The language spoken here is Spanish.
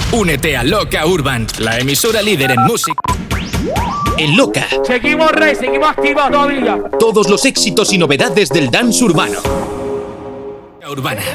Únete a Loca Urban, la emisora líder en música. En Loca. Seguimos, Rey, seguimos activos todavía. Todos los éxitos y novedades del dance urbano. Urbana.